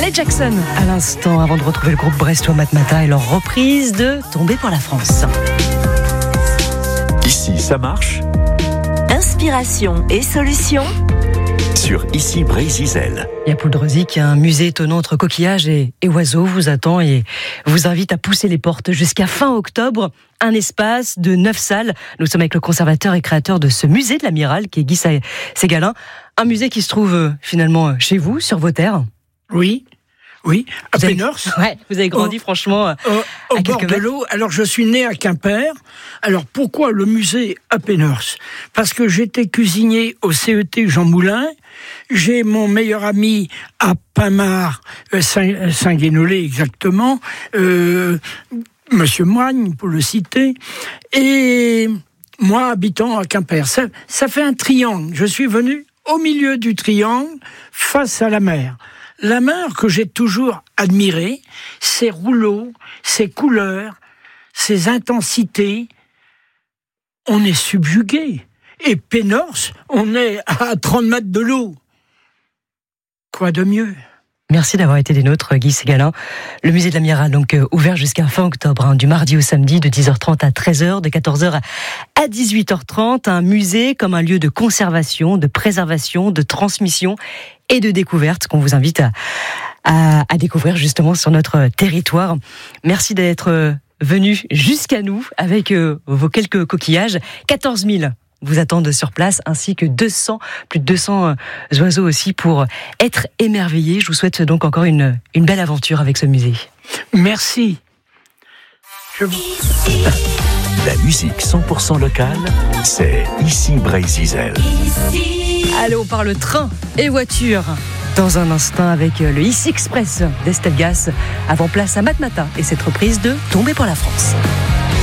et Jackson à l'instant, avant de retrouver le groupe brestois Matmata et leur reprise de Tomber pour la France. Ici, ça marche. Inspiration et solutions Sur Ici Brésil. Il y a Poudrezic, un musée étonnant entre coquillages et oiseaux vous attend et vous invite à pousser les portes jusqu'à fin octobre. Un espace de 9 salles. Nous sommes avec le conservateur et créateur de ce musée de l'Amiral, qui est Guy Ségalin. Un musée qui se trouve finalement chez vous, sur vos terres. Oui, à Pénors. Ouais, vous avez grandi franchement au bord de l'eau. Alors je suis né à Quimper. Alors pourquoi le musée à Pénors ? Parce que j'étais cuisinier au CET Jean Moulin. J'ai mon meilleur ami à Pinmar, Saint-Guénolé exactement, Monsieur Moigne pour le citer, et moi habitant à Quimper. Ça fait un triangle. Je suis venu au milieu du triangle, face à la mer. La mer que j'ai toujours admirée, ses rouleaux, ses couleurs, ses intensités, on est subjugué. Et Pénors, on est à 30 mètres de l'eau. Quoi de mieux ? Merci d'avoir été des nôtres, Guy Ségalin. Le musée de l'Amiral, donc ouvert jusqu'à fin octobre, du mardi au samedi, de 10h30 à 13h, de 14h à 18h30. Un musée comme un lieu de conservation, de préservation, de transmission et de découverte qu'on vous invite à découvrir justement sur notre territoire. Merci d'être venu jusqu'à nous avec vos quelques coquillages. 14 000 vous attendent sur place, ainsi que plus de 200 oiseaux aussi pour être émerveillés. Je vous souhaite donc encore une belle aventure avec ce musée. Merci. La musique 100% locale, c'est Ici Brésil. Allez, on parle train et voiture dans un instant avec le Ici Express d'Estelle Gas. Avant place à Matmata et cette reprise de Tomber pour la France.